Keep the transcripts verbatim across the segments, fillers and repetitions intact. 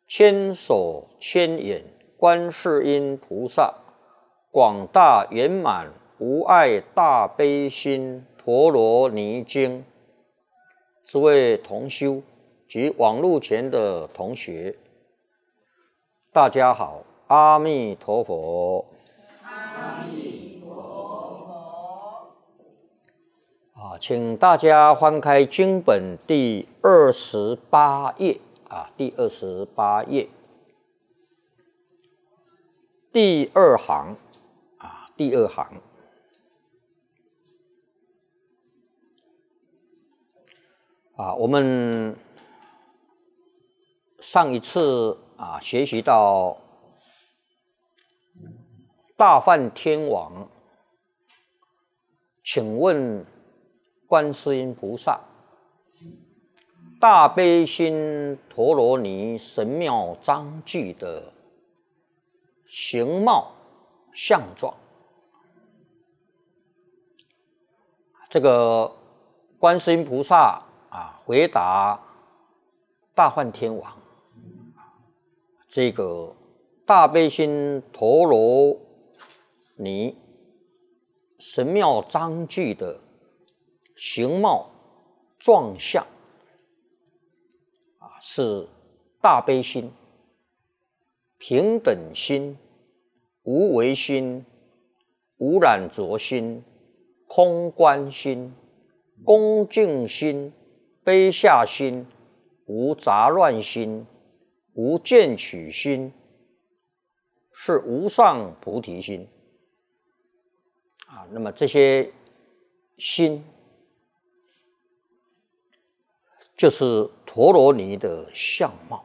千手千眼观世音菩萨，广大圆满无碍大悲心陀罗尼经。诸位同修及网络前的同学，大家好，阿弥陀佛。 阿弥陀佛。 啊，请大家翻开经本第二十八页啊，第二十八页第二行啊，第二行。啊，我们上一次啊学习到大梵天王请问观世音菩萨，大悲心陀罗尼神妙章句的形貌相状。这个观世音菩萨啊，回答大梵天王，这个大悲心陀罗尼神妙章句的形貌状相啊，是大悲心、平等心、无为心、无染着心、空观心、恭敬心、卑下心、无杂乱心、无见取心，是无上菩提心啊。那么这些心，就是陀罗尼的相貌。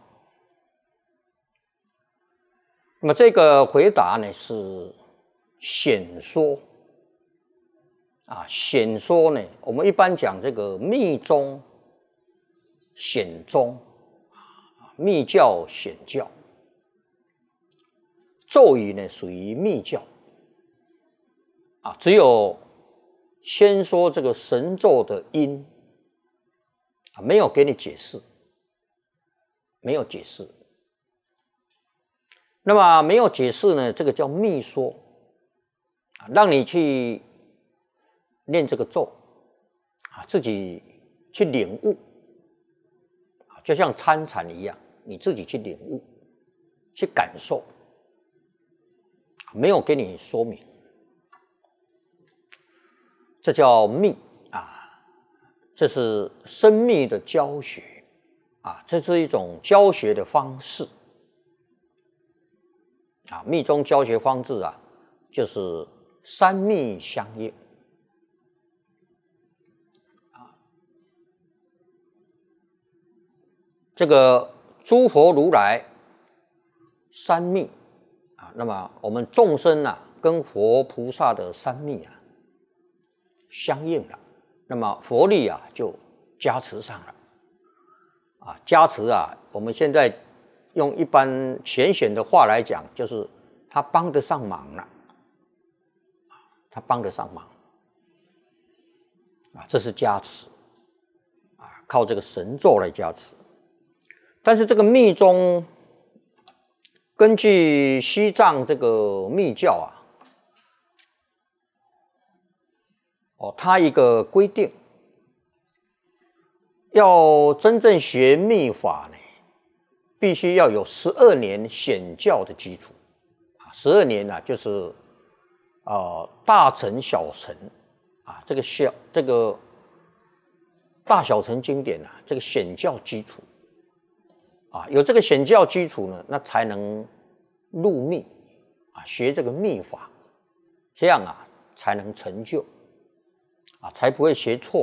那么这个回答呢，是显说啊，显说呢，我们一般讲这个密宗、显宗啊，密教、显教。咒语呢属于密教啊，只有先说这个神咒的音啊，没有给你解释，没有解释。那么没有解释呢，这个叫密说啊，让你去念这个咒啊，自己去领悟啊，就像参禅一样，你自己去领悟、去感受，没有给你说明，这叫密啊，这是深密的教学啊，这是一种教学的方式啊。密宗教学方式啊，就是三密相应啊。这个诸佛如来三密啊，那么我们众生啊，跟佛菩萨的三密啊相应了，那么佛力啊就加持上了啊。加持啊，我们现在用一般浅显的话来讲，就是他帮得上忙了，他帮得上忙啊，这是加持啊，靠这个神咒来加持。但是这个密宗，根据西藏这个密教啊，哦，它一个规定，要真正学密法呢，必须要有十二年显教的基础啊。十二年呢、啊，就是呃大乘、小乘啊，这个小这个大小乘经典啊，这个显教基础啊，有这个显教基础呢，那才能入密啊，学这个密法，这样啊才能成就啊，才不会学错。